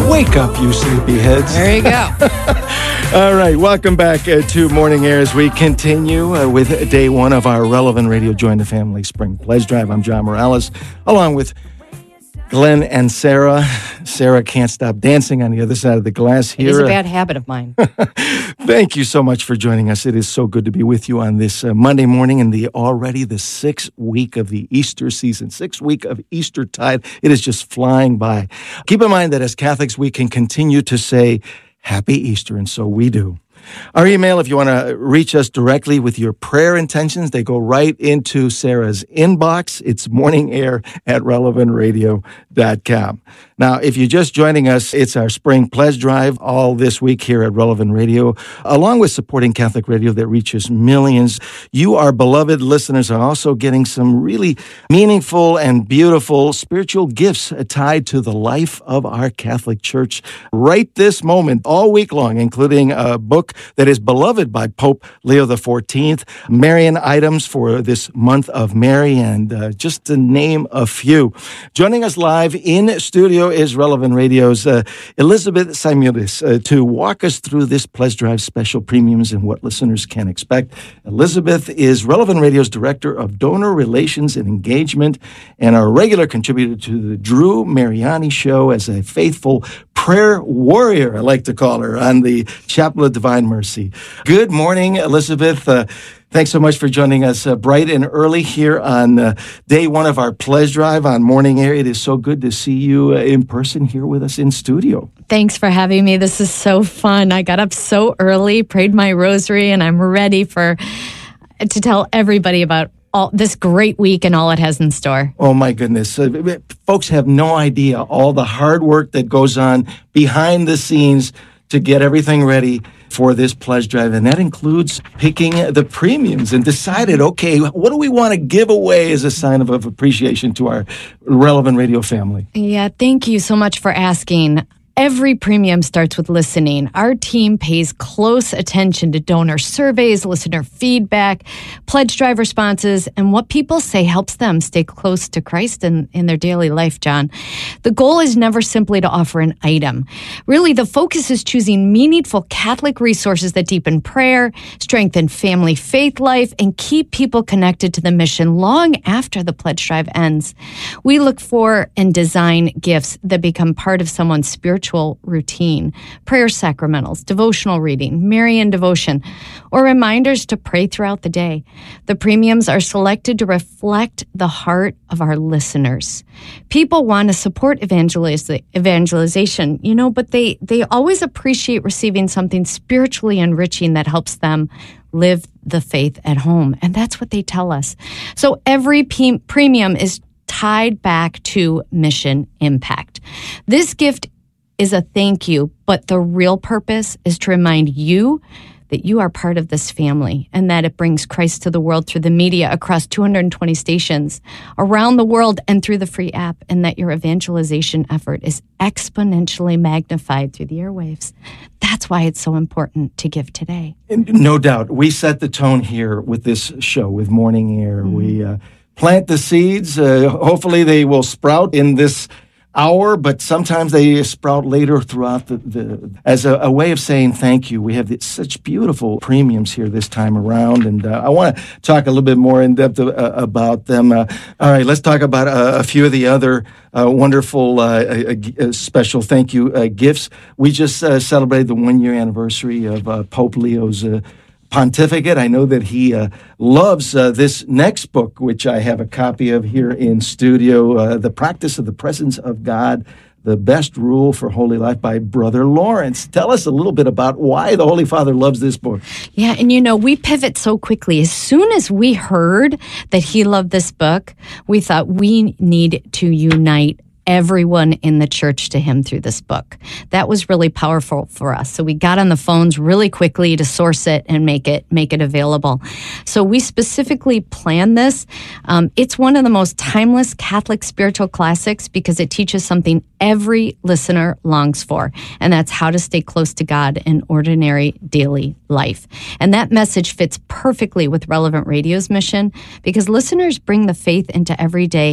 Wake up, you sleepyheads. There you go. All right, welcome back to Morning Air as we continue with day one of our Relevant Radio Join the Family Spring Pledge Drive. I'm John Morales, along with Glenn and Sarah. Sarah can't stop dancing on the other side of the glass here. It is a bad habit of mine. Thank you so much for joining us. It is so good to be with you on this Monday morning in already the 6th week of the Easter season, 6th week of Eastertide. It is just flying by. Keep in mind that as Catholics, we can continue to say Happy Easter, and so we do. Our email, if you want to reach us directly with your prayer intentions, they go right into Sarah's inbox. It's morningair@relevantradio.com. Now, if you're just joining us, it's our Spring Pledge Drive all this week here at Relevant Radio, along with supporting Catholic radio that reaches millions. You, our beloved listeners, are also getting some really meaningful and beautiful spiritual gifts tied to the life of our Catholic Church right this moment, all week long, including a book that is beloved by Pope Leo XIV, Marian items for this month of Mary, and just to name a few. Joining us live in studio is Relevant Radio's Elizabeth Simulis to walk us through this Pledge Drive special premiums and what listeners can expect. Elizabeth is Relevant Radio's Director of Donor Relations and Engagement and our regular contributor to the Drew Mariani Show as a faithful prayer warrior, I like to call her, on the Chapel of Divine Mercy. Good morning, Elizabeth. Thanks so much for joining us bright and early here on day one of our Pledge Drive on Morning Air. It is so good to see you in person here with us in studio. Thanks for having me. This is so fun. I got up so early, prayed my rosary, and I'm ready to tell everybody about all this great week and all it has in store. Oh, my goodness. Folks have no idea all the hard work that goes on behind the scenes to get everything ready for this Pledge Drive, and that includes picking the premiums and decided, okay, what do we want to give away as a sign of appreciation to our Relevant Radio family? Yeah, thank you so much for asking. Every premium starts with listening. Our team pays close attention to donor surveys, listener feedback, Pledge Drive responses, and what people say helps them stay close to Christ in their daily life, John. The goal is never simply to offer an item. Really, the focus is choosing meaningful Catholic resources that deepen prayer, strengthen family faith life, and keep people connected to the mission long after the Pledge Drive ends. We look for and design gifts that become part of someone's spiritual routine, prayer sacramentals, devotional reading, Marian devotion, or reminders to pray throughout the day. The premiums are selected to reflect the heart of our listeners. People want to support evangelization, but they always appreciate receiving something spiritually enriching that helps them live the faith at home. And that's what they tell us. So every premium is tied back to mission impact. This gift is a thank you, but the real purpose is to remind you that you are part of this family and that it brings Christ to the world through the media across 220 stations around the world and through the free app, and that your evangelization effort is exponentially magnified through the airwaves. That's why it's so important to give today. No doubt. We set the tone here with this show, with Morning Air. Mm-hmm. We plant the seeds. Hopefully they will sprout in this hour, but sometimes they sprout later throughout as a way of saying thank you. We have such beautiful premiums here this time around, and I want to talk a little bit more in depth about them. All right, let's talk about a few of the other wonderful special thank you gifts. We just celebrated the 1-year anniversary of Pope Leo's pontificate. I know that he loves this next book, which I have a copy of here in studio, The Practice of the Presence of God, The Best Rule for Holy Life by Brother Lawrence. Tell us a little bit about why the Holy Father loves this book. Yeah, and we pivot so quickly. As soon as we heard that he loved this book, we thought we need to unite everyone in the church to him through this book. That was really powerful for us. So we got on the phones really quickly to source it and make it available. So we specifically planned this. It's one of the most timeless Catholic spiritual classics because it teaches something every listener longs for, and that's how to stay close to God in ordinary daily life. And that message fits perfectly with Relevant Radio's mission because listeners bring the faith into everyday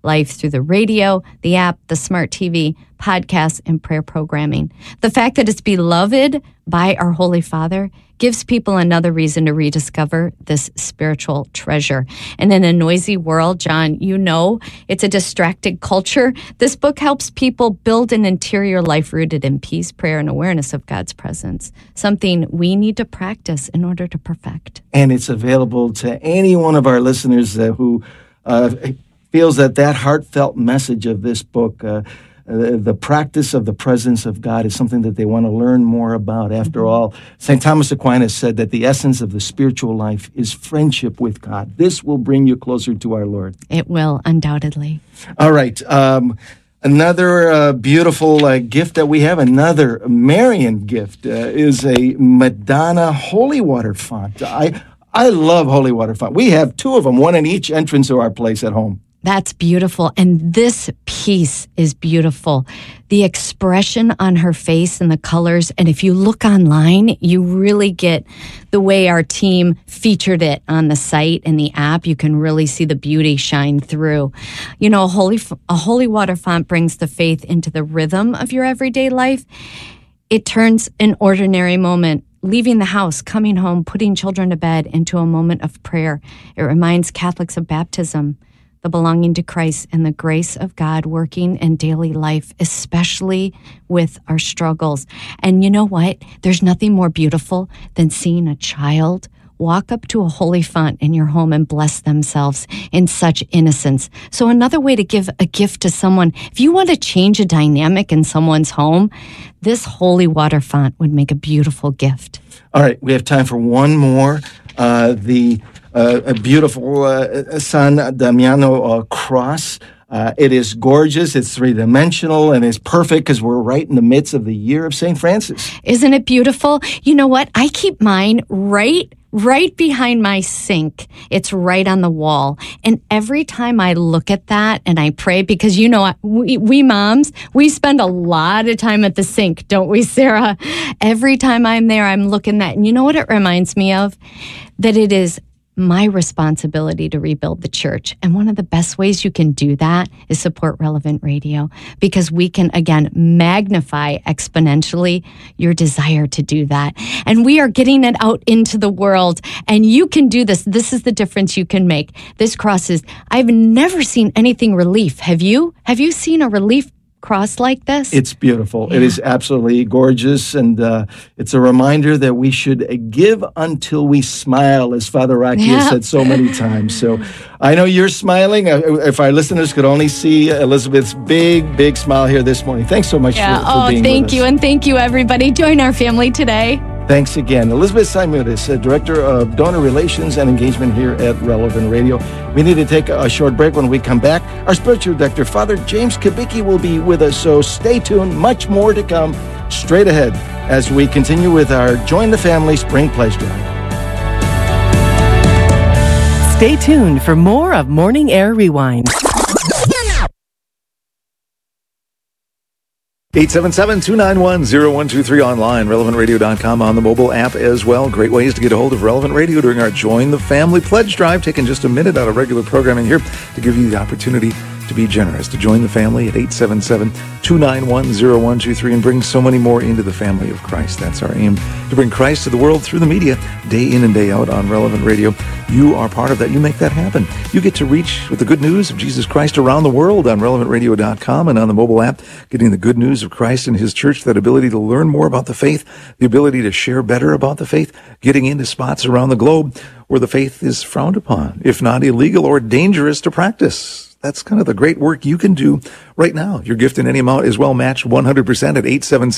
life through the radio, the app, the smart TV, podcasts, and prayer programming. The fact that it's beloved by our Holy Father gives people another reason to rediscover this spiritual treasure. And in a noisy world, John, you know, it's a distracted culture. This book helps people build an interior life rooted in peace, prayer, and awareness of God's presence, something we need to practice in order to perfect. And it's available to any one of our listeners who feels that heartfelt message of this book, the practice of the presence of God, is something that they want to learn more about. After all, St. Thomas Aquinas said that the essence of the spiritual life is friendship with God. This will bring you closer to our Lord. It will, undoubtedly. All right. Another beautiful gift that we have, another Marian gift, is a Madonna holy water font. I love holy water font. We have two of them, one in each entrance to our place at home. That's beautiful. And this piece is beautiful. The expression on her face and the colors. And if you look online, you really get the way our team featured it on the site and the app. You can really see the beauty shine through. You know, a holy water font brings the faith into the rhythm of your everyday life. It turns an ordinary moment, leaving the house, coming home, putting children to bed, into a moment of prayer. It reminds Catholics of baptism, the belonging to Christ, and the grace of God working in daily life, especially with our struggles. And you know what? There's nothing more beautiful than seeing a child walk up to a holy font in your home and bless themselves in such innocence. So another way to give a gift to someone, if you want to change a dynamic in someone's home, this holy water font would make a beautiful gift. All right, we have time for one more. A beautiful San Damiano cross. It is gorgeous. It's three-dimensional, and it's perfect because we're right in the midst of the year of St. Francis. Isn't it beautiful? You know what? I keep mine right behind my sink. It's right on the wall. And every time I look at that and I pray, because you know, we moms, we spend a lot of time at the sink, don't we, Sarah? Every time I'm there, I'm looking at, and you know what it reminds me of? That it is my responsibility to rebuild the church. And one of the best ways you can do that is support Relevant Radio, because we can, again, magnify exponentially your desire to do that. And we are getting it out into the world, and you can do this. This is the difference you can make. This cross is, I've never seen anything relief. Have you? Have you seen a relief cross like this? It's beautiful. Yeah. It is absolutely gorgeous, and it's a reminder that we should give until we smile, as Father Rocky has said so many times. So I know you're smiling. If our listeners could only see Elizabeth's big smile here this morning. Thanks so much for being with us. Thank you, and thank you, everybody. Join our family today. Thanks again. Elizabeth Saimutis, Director of Donor Relations and Engagement here at Relevant Radio. We need to take a short break. When we come back, our spiritual director, Father James Kubicki, will be with us, so stay tuned. Much more to come straight ahead as we continue with our Join the Family Spring Pledge Drive. Stay tuned for more of Morning Air Rewind. 877-291-0123 online, relevantradio.com, on the mobile app as well. Great ways to get a hold of Relevant Radio during our Join the Family Pledge Drive. Taking just a minute out of regular programming here to give you the opportunity to be generous, to join the family at 877-291-0123 and bring so many more into the family of Christ. That's our aim, to bring Christ to the world through the media, day in and day out on Relevant Radio. You are part of that. You make that happen. You get to reach with the good news of Jesus Christ around the world on relevantradio.com and on the mobile app, getting the good news of Christ and His church, that ability to learn more about the faith, the ability to share better about the faith, getting into spots around the globe where the faith is frowned upon, if not illegal or dangerous to practice. That's kind of the great work you can do right now. Your gift in any amount is well matched 100% at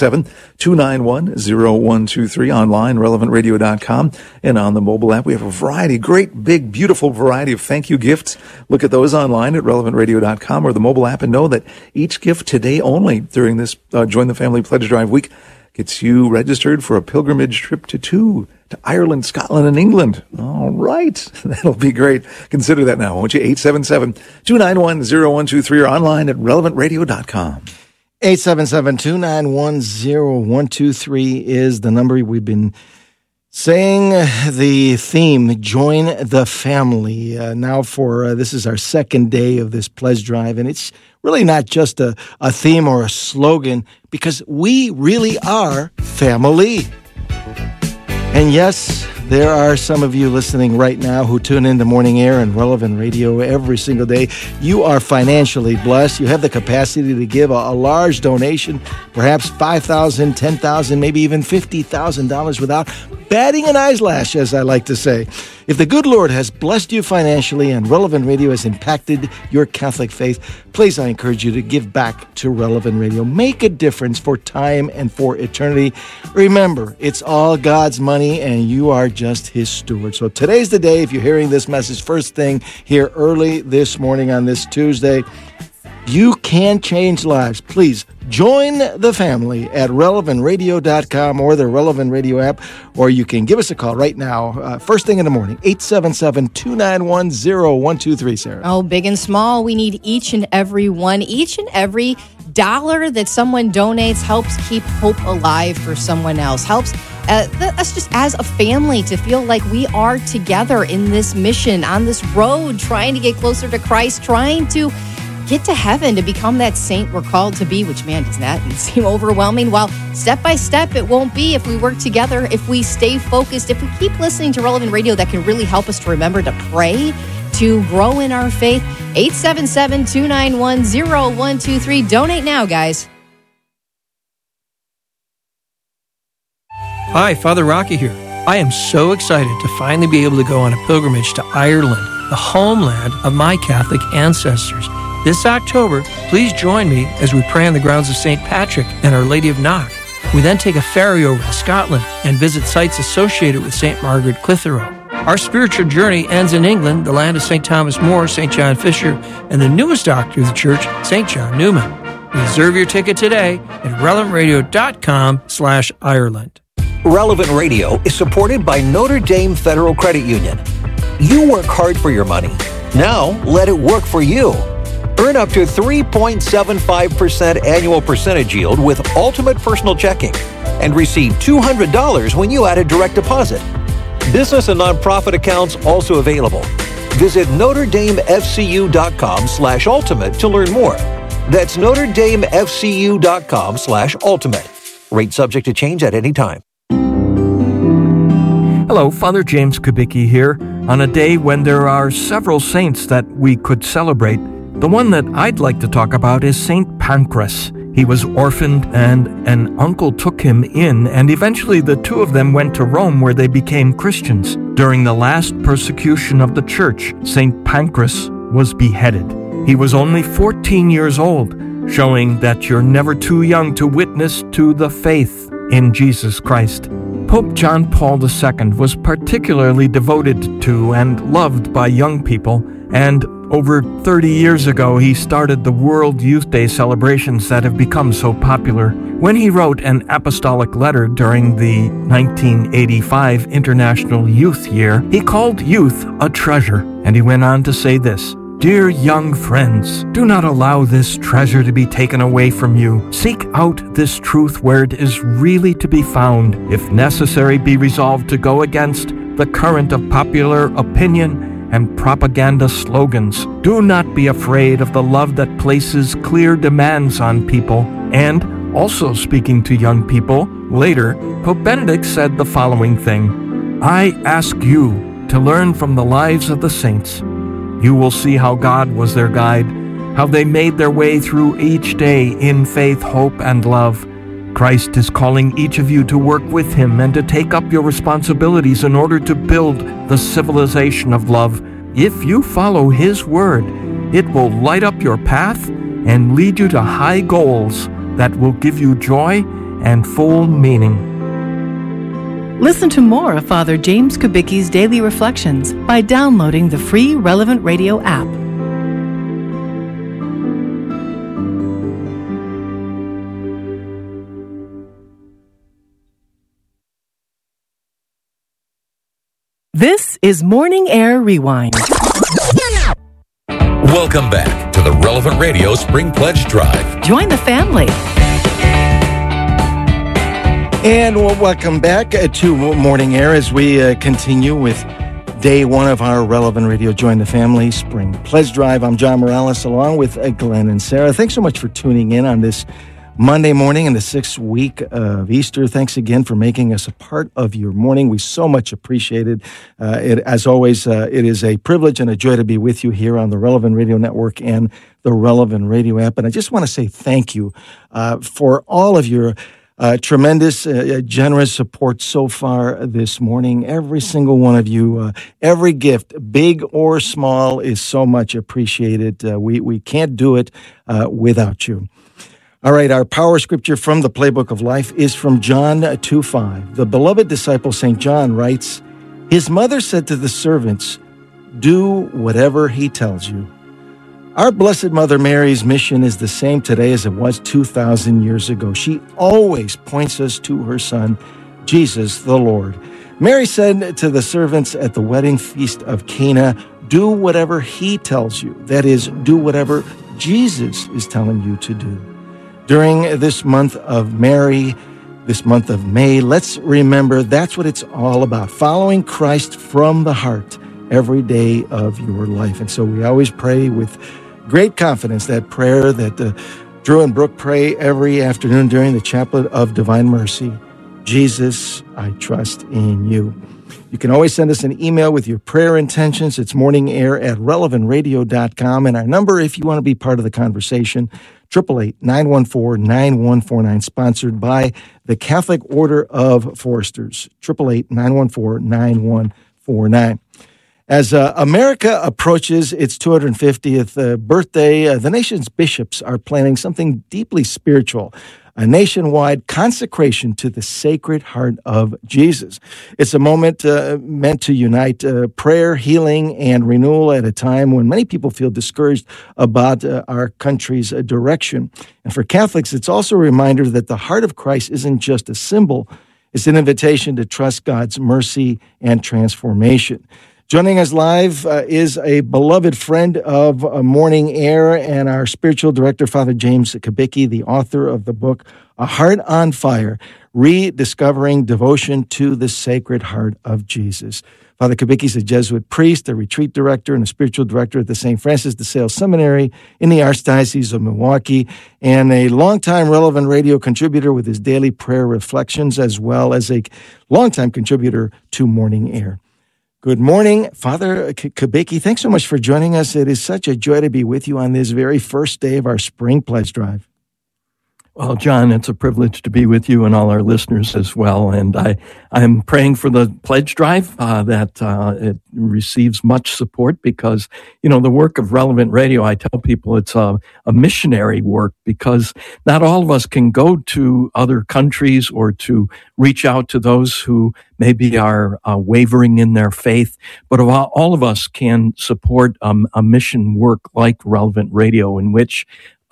877-291-0123 online, relevantradio.com, and on the mobile app. We have a variety, great, big, beautiful variety of thank you gifts. Look at those online at relevantradio.com or the mobile app, and know that each gift today only during this Join the Family Pledge Drive week gets you registered for a pilgrimage trip to Ireland, Scotland, and England. All right. That'll be great. Consider that now, won't you? 877-291-0123 or online at relevantradio.com. 877-291-0123 is the number. We've been Saying the theme, Join the Family. Now this is our second day of this pledge drive, and it's really not just a theme or a slogan, because we really are family. And yes, there are some of you listening right now who tune into Morning Air and Relevant Radio every single day. You are financially blessed. You have the capacity to give a large donation, perhaps $5,000, $10,000, maybe even $50,000 without batting an eyelash, as I like to say. If the good Lord has blessed you financially and Relevant Radio has impacted your Catholic faith, please, I encourage you to give back to Relevant Radio. Make a difference for time and for eternity. Remember, it's all God's money and you are just His steward. So today's the day. If you're hearing this message first thing here early this morning on this Tuesday, you can change lives. Please join the family at relevantradio.com or the Relevant Radio app, or you can give us a call right now, first thing in the morning, 877-291-0123, Sarah. Oh, big and small, we need each and every one. Each and every dollar that someone donates helps keep hope alive for someone else, helps us just as a family to feel like we are together in this mission, on this road, trying to get closer to Christ, trying to get to heaven, to become that saint we're called to be, which, man, does that seem overwhelming? Well, step by step, it won't be if we work together, if we stay focused, if we keep listening to Relevant Radio. That can really help us to remember to pray, to grow in our faith. 877-291-0123. Donate now, guys. Hi, Father Rocky here. I am so excited to finally be able to go on a pilgrimage to Ireland, the homeland of my Catholic ancestors. This October, please join me as we pray on the grounds of St. Patrick and Our Lady of Knock. We then take a ferry over to Scotland and visit sites associated with St. Margaret Clitheroe. Our spiritual journey ends in England, the land of St. Thomas More, St. John Fisher, and the newest doctor of the church, St. John Newman. Reserve your ticket today at relevantradio.com/Ireland. Relevant Radio is supported by Notre Dame Federal Credit Union. You work hard for your money. Now let it work for you. Earn up to 3.75% annual percentage yield with Ultimate Personal Checking and receive $200 when you add a direct deposit. Business and nonprofit accounts also available. Visit NotreDameFCU.com/ultimate to learn more. That's NotreDameFCU.com/ultimate. Rate subject to change at any time. Hello, Father James Kubicki here. On a day when there are several saints that we could celebrate, the one that I'd like to talk about is St. Pancras. He was orphaned and an uncle took him in, and eventually the two of them went to Rome where they became Christians. During the last persecution of the church, St. Pancras was beheaded. He was only 14 years old, showing that you're never too young to witness to the faith in Jesus Christ. Pope John Paul II was particularly devoted to and loved by young people, and over 30 years ago, he started the World Youth Day celebrations that have become so popular. When he wrote an apostolic letter during the 1985 International Youth Year, he called youth a treasure, and he went on to say this: "Dear young friends, do not allow this treasure to be taken away from you. Seek out this truth where it is really to be found. If necessary, be resolved to go against the current of popular opinion and propaganda slogans. Do not be afraid of the love that places clear demands on people." And also speaking to young people, later, Pope Benedict said the following thing: "I ask you to learn from the lives of the saints. You will see how God was their guide, how they made their way through each day in faith, hope, and love. Christ is calling each of you to work with Him and to take up your responsibilities in order to build the civilization of love. If you follow His word, it will light up your path and lead you to high goals that will give you joy and full meaning." Listen to more of Father James Kubicki's daily reflections by downloading the free Relevant Radio app. This is Morning Air Rewind. Welcome back to the Relevant Radio Spring Pledge Drive. Join the family. And welcome back to Morning Air as we continue with day one of our Relevant Radio Join the Family Spring Pledge Drive. I'm John Morales along with Glenn and Sarah. Thanks so much for tuning in on this Monday morning in the 6th week of Easter. Thanks again for making us a part of your morning. We so much appreciate it. As always, it is a privilege and a joy to be with you here on the Relevant Radio Network and the Relevant Radio app. And I just want to say thank you for all of your tremendous, generous support so far this morning. Every single one of you, every gift, big or small, is so much appreciated. We can't do it without you. All right, our power scripture from the Playbook of Life is from John 2:5. The beloved disciple St. John writes, "His mother said to the servants, 'Do whatever he tells you.'" Our Blessed Mother Mary's mission is the same today as it was 2,000 years ago. She always points us to her Son, Jesus the Lord. Mary said to the servants at the wedding feast of Cana, "Do whatever he tells you." That is, do whatever Jesus is telling you to do. During this month of Mary, this month of May, let's remember that's what it's all about, following Christ from the heart every day of your life. And so we always pray with great confidence that prayer that Drew and Brooke pray every afternoon during the Chaplet of Divine Mercy. Jesus, I trust in you. You can always send us an email with your prayer intentions. It's morningair@relevantradio.com. And our number, if you want to be part of the conversation, 888-914-9149, sponsored by the Catholic Order of Foresters, 888-914-9149. As America approaches its 250th birthday, the nation's bishops are planning something deeply spiritual, a nationwide consecration to the Sacred Heart of Jesus. It's a moment meant to unite prayer, healing, and renewal at a time when many people feel discouraged about our country's direction. And for Catholics, it's also a reminder that the heart of Christ isn't just a symbol, it's an invitation to trust God's mercy and transformation. Joining us live is a beloved friend of Morning Air and our spiritual director, Father James Kubicki, the author of the book, A Heart on Fire, Rediscovering Devotion to the Sacred Heart of Jesus. Father Kubicki is a Jesuit priest, a retreat director, and a spiritual director at the St. Francis de Sales Seminary in the Archdiocese of Milwaukee, and a longtime Relevant Radio contributor with his daily prayer reflections, as well as a longtime contributor to Morning Air. Good morning, Father Kubicki. Thanks so much for joining us. It is such a joy to be with you on this very first day of our Spring Pledge Drive. Well, John, it's a privilege to be with you and all our listeners as well. And I'm praying for the pledge drive that it receives much support because, you know, the work of Relevant Radio, I tell people it's a missionary work because not all of us can go to other countries or to reach out to those who maybe are wavering in their faith, but all of us can support a mission work like Relevant Radio in which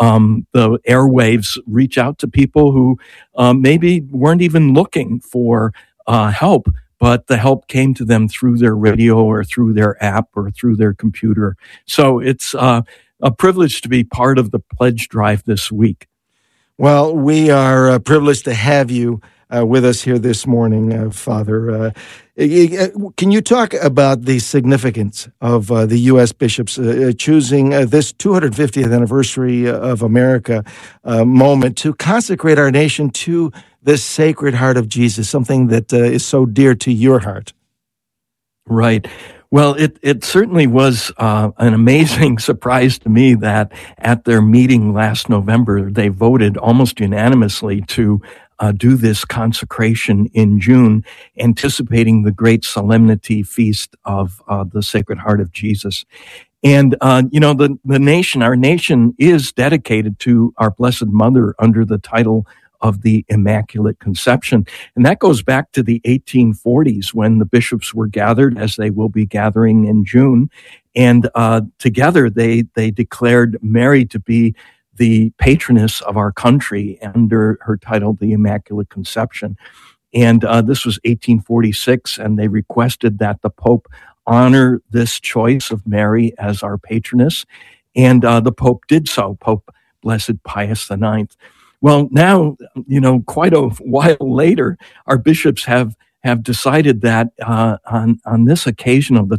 the airwaves reach out to people who maybe weren't even looking for help, but the help came to them through their radio or through their app or through their computer. So it's a privilege to be part of the pledge drive this week. Well, we are privileged to have you with us here this morning, Father. Can you talk about the significance of the U.S. bishops choosing this 250th anniversary of America moment to consecrate our nation to the Sacred Heart of Jesus, something that is so dear to your heart? Right. Well, it certainly was an amazing surprise to me that at their meeting last November, they voted almost unanimously to do this consecration in June, anticipating the great solemnity feast of the Sacred Heart of Jesus. And, you know, the nation, our nation is dedicated to our Blessed Mother under the title of the Immaculate Conception. And that goes back to the 1840s when the bishops were gathered, as they will be gathering in June. And together they declared Mary to be the patroness of our country under her title, the Immaculate Conception. And this was 1846, and they requested that the Pope honor this choice of Mary as our patroness. And the Pope did so, Pope Blessed Pius IX. Well, now, quite a while later, our bishops have decided that on this occasion of the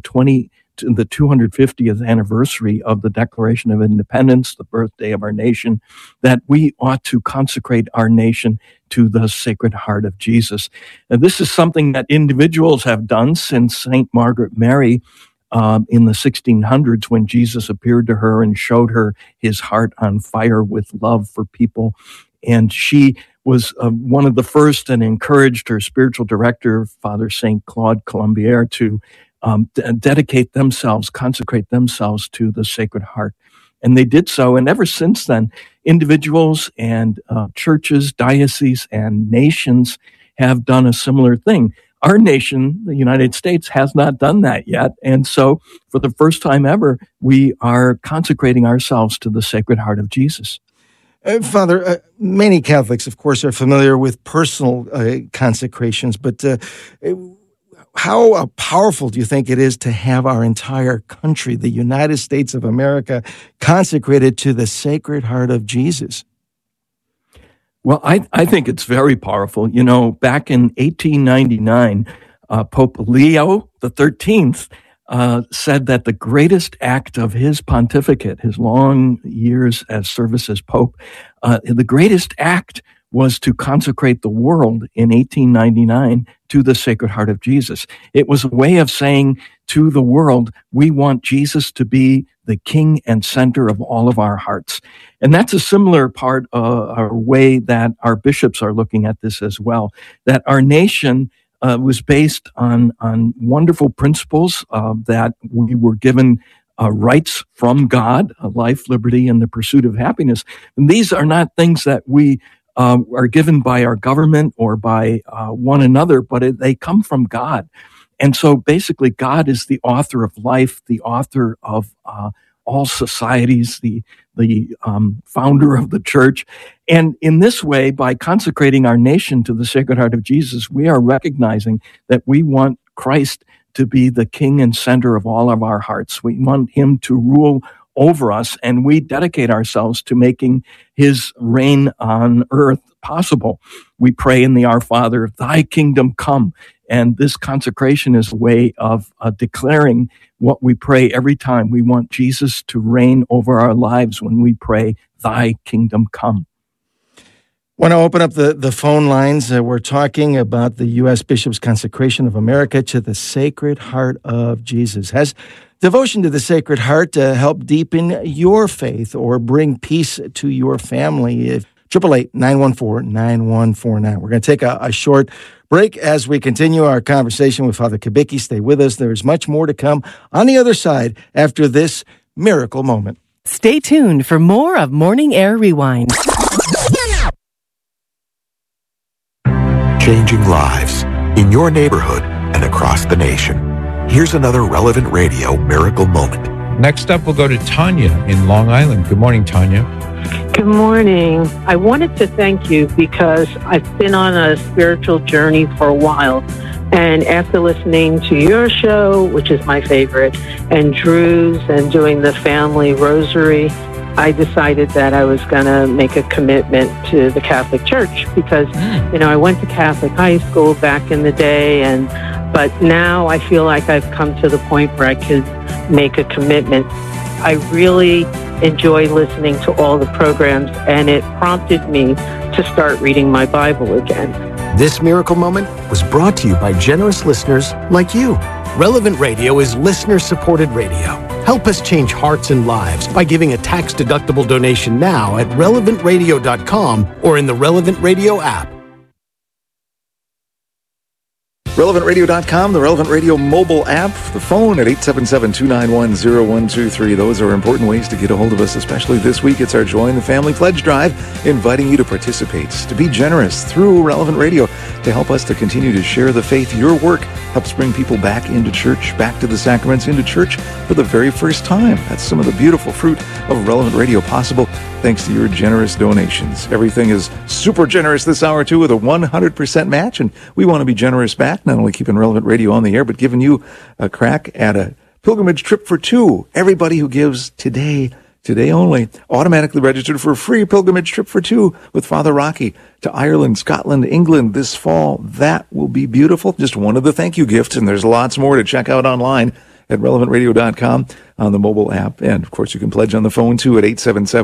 250th anniversary of the Declaration of Independence, the birthday of our nation, that we ought to consecrate our nation to the Sacred Heart of Jesus. And this is something that individuals have done since St. Margaret Mary in the 1600s, when Jesus appeared to her and showed her his heart on fire with love for people. And she was one of the first and encouraged her spiritual director, Father St. Claude Colombier, to dedicate themselves, consecrate themselves to the Sacred Heart. And they did so. And ever since then, individuals and churches, dioceses, and nations have done a similar thing. Our nation, the United States, has not done that yet. And so for the first time ever, we are consecrating ourselves to the Sacred Heart of Jesus. Father, many Catholics, of course, are familiar with personal consecrations, but how powerful do you think it is to have our entire country, the United States of America, consecrated to the Sacred Heart of Jesus? Well, I think it's very powerful. Back in 1899, Pope Leo XIII said that the greatest act of his pontificate, his long years as service as Pope, the greatest act was to consecrate the world in 1899 to the Sacred Heart of Jesus. It was a way of saying to the world, we want Jesus to be the king and center of all of our hearts. And that's a similar part of our way that our bishops are looking at this as well, that our nation was based on wonderful principles that we were given rights from God, life, liberty, and the pursuit of happiness. And these are not things that we are given by our government or by one another, but they come from God. And so basically God is the author of life, the author of all societies, the founder of the church. And in this way, by consecrating our nation to the Sacred Heart of Jesus, we are recognizing that we want Christ to be the king and center of all of our hearts. We want him to rule over us, and we dedicate ourselves to making his reign on earth possible. We pray in the Our Father, thy kingdom come. And this consecration is a way of declaring what we pray every time. We want Jesus to reign over our lives when we pray, thy kingdom come. Want to open up the phone lines. We're talking about the U.S. Bishop's consecration of America to the Sacred Heart of Jesus. Has devotion to the Sacred Heart helped deepen your faith or bring peace to your family? 888-914-9149. We're going to take a short break as we continue our conversation with Father Kubicki. Stay with us. There's much more to come on the other side after this miracle moment. Stay tuned for more of Morning Air Rewind. Changing lives in your neighborhood and across the nation. Here's another Relevant Radio miracle moment. Next up, we'll go to Tanya in Long Island. Good morning, Tanya. Good morning. I wanted to thank you because I've been on a spiritual journey for a while. And after listening to your show, which is my favorite, and Drew's and doing the family rosary, I decided that I was going to make a commitment to the Catholic Church because, I went to Catholic high school back in the day, but now I feel like I've come to the point where I could make a commitment. I really enjoy listening to all the programs, and it prompted me to start reading my Bible again. This miracle moment was brought to you by generous listeners like you. Relevant Radio is listener-supported radio. Help us change hearts and lives by giving a tax-deductible donation now at relevantradio.com or in the Relevant Radio app. RelevantRadio.com, the Relevant Radio mobile app, the phone at 877-291-0123. Those are important ways to get a hold of us, especially this week. It's our Join the Family Pledge Drive, inviting you to participate, to be generous through Relevant Radio, to help us to continue to share the faith. Your work helps bring people back into church, back to the sacraments, into church for the very first time. That's some of the beautiful fruit of Relevant Radio possible thanks to your generous donations. Everything is super generous this hour, too, with a 100% match, and we want to be generous back, not only keeping Relevant Radio on the air, but giving you a crack at a pilgrimage trip for two. Everybody who gives today today only. Automatically registered for a free pilgrimage trip for two with Father Rocky to Ireland, Scotland, England this fall. That will be beautiful. Just one of the thank you gifts, and there's lots more to check out online at relevantradio.com on the mobile app. And, of course, you can pledge on the phone, too, at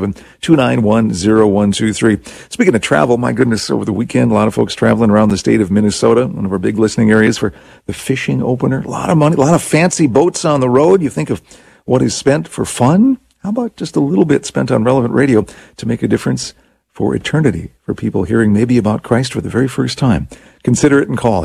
877-291-0123. Speaking of travel, my goodness, over the weekend, a lot of folks traveling around the state of Minnesota, one of our big listening areas for the fishing opener. A lot of money, a lot of fancy boats on the road. You think of what is spent for fun? How about just a little bit spent on Relevant Radio to make a difference for eternity, for people hearing maybe about Christ for the very first time? Consider it and call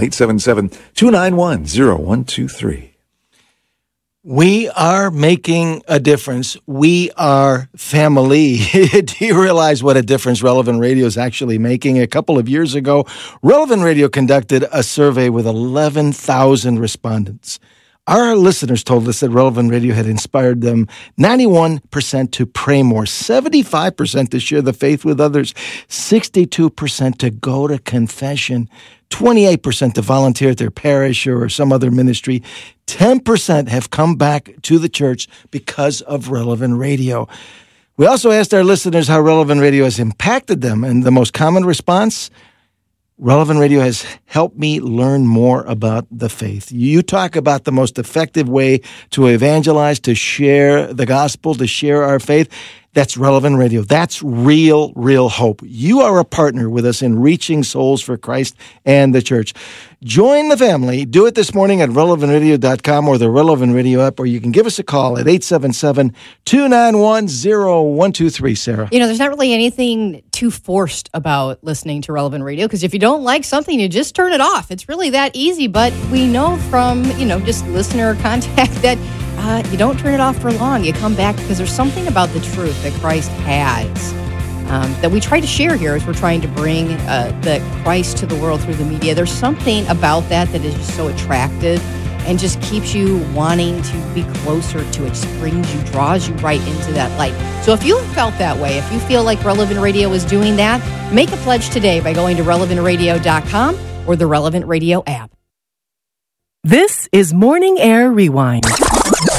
877-291-0123. We are making a difference. We are family. Do you realize what a difference Relevant Radio is actually making? A couple of years ago, Relevant Radio conducted a survey with 11,000 respondents. Our listeners told us that Relevant Radio had inspired them 91% to pray more, 75% to share the faith with others, 62% to go to confession, 28% to volunteer at their parish or some other ministry, 10% have come back to the church because of Relevant Radio. We also asked our listeners how Relevant Radio has impacted them, and the most common response, Relevant Radio has helped me learn more about the faith. You talk about the most effective way to evangelize, to share the gospel, to share our faith. That's Relevant Radio. That's real hope. You are a partner with us in reaching souls for Christ and the church. Join the family. Do it this morning at relevantradio.com or the Relevant Radio app, or you can give us a call at 877-291-0123, Sarah. You know, there's not really anything too forced about listening to Relevant Radio, because if you don't like something, you just turn it off. It's really that easy, but we know from, just listener contact that you don't turn it off for long. You come back because there's something about the truth that Christ has that we try to share here as we're trying to bring the Christ to the world through the media. There's something about that is just so attractive and just keeps you wanting to be closer to it, springs you, draws you right into that light. So if you felt that way, if you feel like Relevant Radio is doing that, make a pledge today by going to relevantradio.com or the Relevant Radio app. This is Morning Air Rewind.